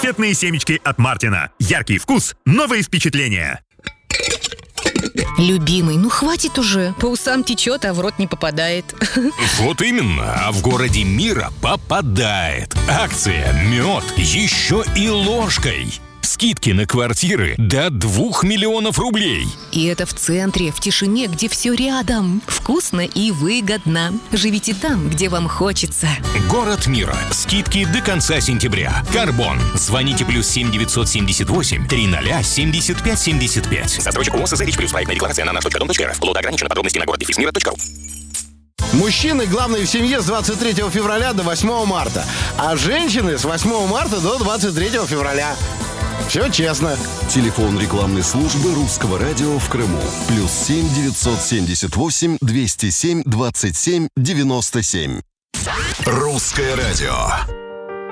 Конфетные семечки от Мартина. Яркий вкус, новые впечатления. Любимый, ну хватит уже. По усам течет, а в рот не попадает. Вот именно, а в городе Мира попадает. Акция «Мед» еще и ложкой. Скидки на квартиры до 2 миллионов рублей. И это в центре, в тишине, где все рядом. Вкусно и выгодно. Живите там, где вам хочется. Город Мира. Скидки до конца сентября. Карбон. Звоните +7 978 300 75 75. Застройщик ООО СЗ +. Проектная декларация на наш.дом.рф. Лот ограничено. Подробности на город-мира.ру. Мужчины главные в семье с 23 февраля до 8 марта, а женщины с 8 марта до 23 февраля. Все честно. Телефон рекламной службы Русского радио в Крыму. +7 978 207 27 97. Русское радио.